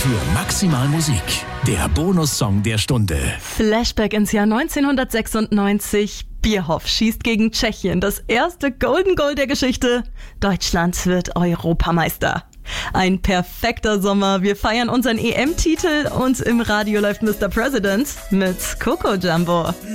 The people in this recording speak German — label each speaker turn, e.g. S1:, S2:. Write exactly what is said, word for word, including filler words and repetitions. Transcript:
S1: für maximal Musik. Der Bonussong der Stunde.
S2: Flashback ins Jahr neunzehnhundertsechsundneunzig. Bierhoff schießt gegen Tschechien das erste Golden Goal der Geschichte. Deutschland wird Europameister. Ein perfekter Sommer. Wir feiern unseren E M-Titel und im Radio läuft Mister President mit Coco Jumbo.